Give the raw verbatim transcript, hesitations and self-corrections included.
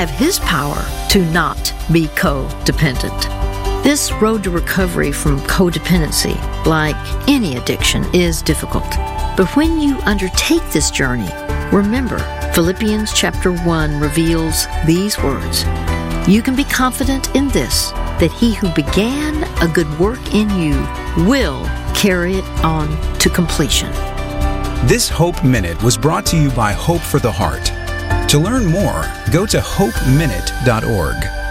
have His power to not be codependent. This road to recovery from codependency, like any addiction, is difficult. But when you undertake this journey, remember, Philippians chapter one reveals these words. You can be confident in this, that He who began a good work in you will carry it on to completion. This Hope Minute was brought to you by Hope for the Heart. To learn more, go to hope minute dot org.